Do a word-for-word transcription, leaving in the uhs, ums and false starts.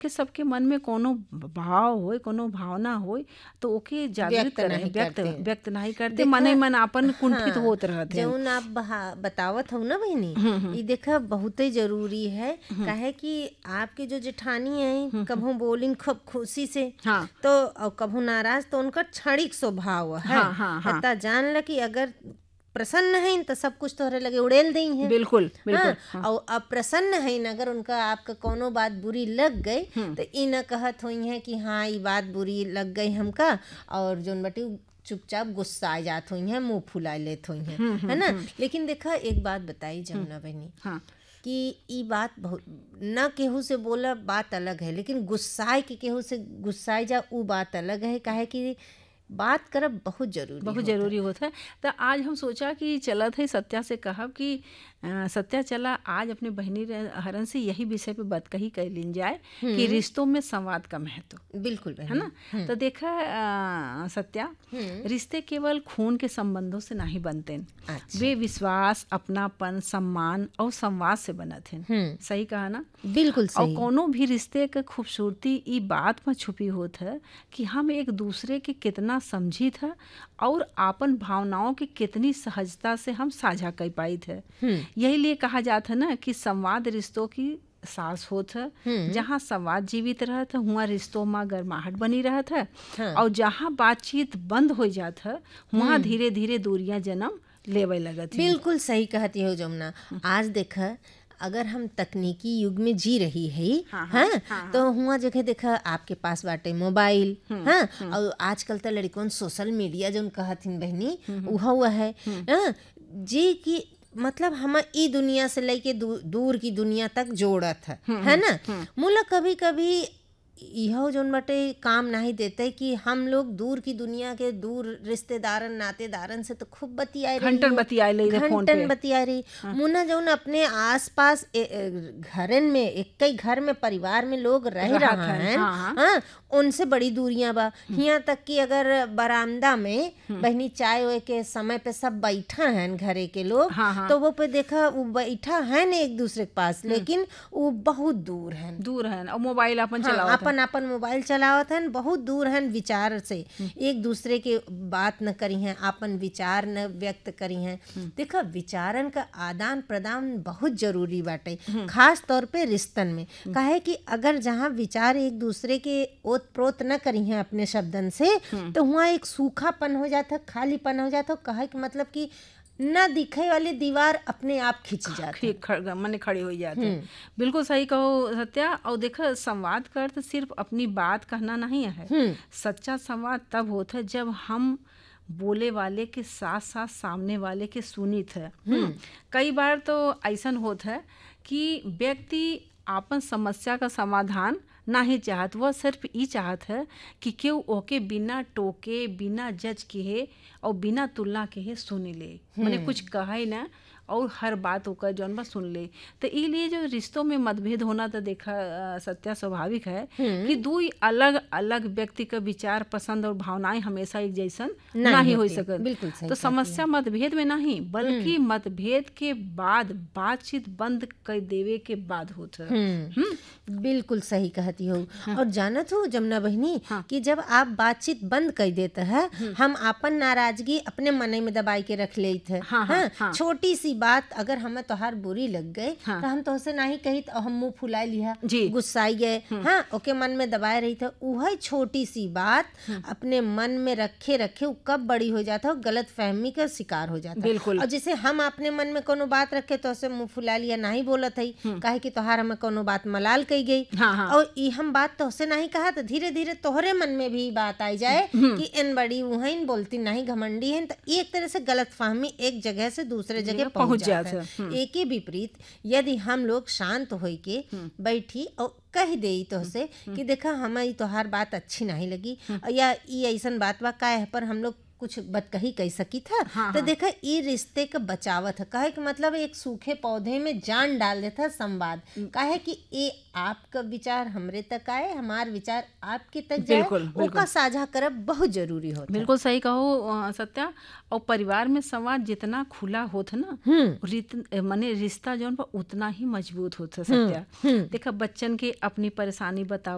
कि सबके मन में कोनो भाव होए, कोनो भावना होए तो ओके जागृत व्यक्त करे, नहीं व्यक्त करते। व्यक्त नहीं करते, देखा, मने मन आपन कुंठित हाँ, होत रहते हैं। जौन आप बहा- बतावत हो ना बहनी, हम्म, हम्म, ये देखा बहुत ही जरूरी है। काहे कि आपके जो जेठानी है कभू बोलिन खूब खुशी से हाँ तो और कभू नाराज, तो उनका क्षणिक स्वभाव है। हाँ हाँ हाँ अतः जान ल कि अगर प्रसन्न है तो सब कुछ तोहरे लगे उड़ेल दी है। बिल्कुल बिल्कुल। हाँ, हाँ, और अप्रसन्न है न, अगर उनका आपका कोनो बात बुरी लग गई तो ई न कहत हुई है कि हाँ ये बात बुरी लग गई हमका, और जोन बटी चुपचाप गुस्सा आ जात हुई है, मुंह फुला लेत हुई है, है ना। लेकिन देखा एक बात बताई जमुना बहनी, हाँ कि ई बात बहुत न केहू से बोला बात अलग है, लेकिन गुस्साए के केहू से गुस्साए जा ऊ बात अलग है। काहे कि बात करब बहुत जरूरी बहुत होता है। जरूरी होता है। तो आज हम सोचा कि चलत है सत्या से कहब कि अ, सत्या चला आज अपने बहनी रे- हरन से यही विषय पे बात कही कर लीन जाए कि रिश्तों में संवाद का महत्व, बिल्कुल है बहनी। ना। तो देखा अ, सत्या, रिश्ते केवल खून के संबंधों से नहीं बनते, अच्छा। वे विश्वास, अपनापन, सम्मान और संवाद से बनत हैं। सही कहा ना। बिल्कुल और सही। कोनो भी रिश्ते के खूबसूरती ई बात में छुपी होत है कि हम एक दूसरे के कितना समझित है और आपन भावनाओं की कितनी सहजता से हम साझा कर पाई थे। यही लिए कहा जाता है ना कि संवाद रिश्तों की सास होत है। जहाँ संवाद जीवित रहत है वहाँ रिश्तों में गर्माहट बनी रहत है। हाँ। और जहाँ बातचीत बंद हो जात है वहाँ धीरे धीरे दूरियां जन्म लेवे लगत है। बिल्कुल सही कहती हो जमुना। आज देखा अगर हम तकनीकी युग में जी रही है, हाँ, हाँ, हाँ, हाँ, तो हुआ जगह देखा आपके पास बाटे मोबाइल, हाँ, और आजकल तो लड़कों सोशल मीडिया जो कहथिन बहनी उहा हुआ है, हाँ, जी की मतलब हम ई दुनिया से लेके दू, दूर की दुनिया तक जोड़त है, है ना। मुला कभी कभी यह जोन बाटे काम नहीं देते कि हम लोग दूर की दुनिया के दूर रिश्तेदारन नातेदारन से तो खूब बतियाए रही, घंटन बतियाए ले रहे फोन पे। घंटन बतियाए रही। मुना जोन अपने आसपास ए- ए- घरन में एक कई घर में परिवार में लोग रह रहत रहा हन, है, हाँ, हाँ। हाँ, उनसे बड़ी दूरियां बा। यहाँ तक कि अगर बरामदा में बहनी चाय ओए के समय पे सब बैठा हैं घरे के लोग, हाँ, हाँ। तो वो पे देखा वो बैठा है न एक दूसरे के पास, लेकिन वो बहुत दूर है, दूर है और मोबाइल अपन हाँ, चलावत है। अपन अपन मोबाइल चलावत हैं, बहुत दूर हैं विचार से, एक दूसरे के बात न करी हैं, अपन विचार न व्यक्त करी हैं। देखा विचारन का आदान प्रदान बहुत जरूरी बाटे, खास तौर पे रिश्तन में। काहे कि अगर जहाँ विचार एक दूसरे के ओत प्रोत न करी हैं अपने शब्दन से, तो वहाँ एक सूखापन हो जाता, खालीपन हो जाता। कहे कि मतलब कि न दिखे वाली दीवार अपने आप खिंच जाती है। खड़ मने खड़े हो जाते हैं। बिल्कुल सही कहो सत्या। और देखो संवाद का अर्थ सिर्फ अपनी बात कहना नहीं है। सच्चा संवाद तब होता है जब हम बोले वाले के साथ साथ सामने वाले के सुनित है। कई बार तो ऐसा होता है कि व्यक्ति आपन समस्या का समाधान नहीं चाहत, वह सिर्फ ये चाहत है कि क्यों ओके बिना टोके, बिना जज किए और बिना तुलना के सुन ले, मैंने कुछ कहा ही ना और हर बात होकर जौन बा सुन ले। तो इसलिए जो रिश्तों में मतभेद होना तो देखा अ, सत्या स्वाभाविक है कि दो अलग अलग व्यक्ति का विचार, पसंद और भावनाएं हमेशा एक जैसन नहीं नहीं हो होती। सकत। बिल्कुल सही तो कहती समस्या मतभेद में नहीं बल्कि मतभेद के बाद बातचीत बंद कर देवे के बाद होता है। हम्म, बिल्कुल सही कहती हो। और जानत हो जमुना बहनी कि जब आप बातचीत बंद कर देते हैं, हम अपन नाराजगी अपने मन में दबाई के रख लेते हैं। हाँ, हाँ, हाँ। छोटी सी बात अगर हमें तोहार बुरी लग गई, तो हम तोहसे नहीं कही तो हम मुंह फुला लिया, जी। गुस्साई गए, हाँ, ओके मन में दबाए रही था। वही छोटी सी बात अपने मन में रखे रखे वो कब बड़ी हो जाता है, गलत फहमी का शिकार हो जाता है। बिल्कुल। और जैसे हम अपने मन में कोनो बात रखे तो उसे मुंह फुला लिया, नहीं बोलत है, काहे कि तोहार हमें कोनो बात मलाल कही गई, हाँ, हाँ। और ई हम बात तोहसे नहीं कहा, तो धीरे धीरे तोहरे मन में भी बात आई जाए कि इन बड़ी वो हैं, बोलती नहीं, घमंडी है। तो एक तरह से गलत फहमी एक जगह से दूसरे जगह पहुंच जाता है। एक ही विपरीत यदि हम लोग शांत होई के बैठी और कह दे तो से कि देखा हमें तोहार बात अच्छी नहीं लगी, या ई ऐसन बात बा काहे पर हम लोग कुछ बात कही कह सकी था, हाँ, तो देखा ये रिश्ते का बचावत है। कहे कि मतलब एक सूखे पौधे में जान डाल देता है संवाद। कहे कि ये आपका विचार हमरे तक आए, हमार विचार आपके तक जाए, बिल्कुल, बिल्कुल। ओका साझा करब बहुत जरूरी होता है। बिल्कुल सही कहो अ, सत्या। और परिवार में संवाद जितना खुला होता ना, माने रिश्ता जौन बा उतना ही मजबूत होता सत्या। देखा बच्चन के अपनी परेशानी बताओ,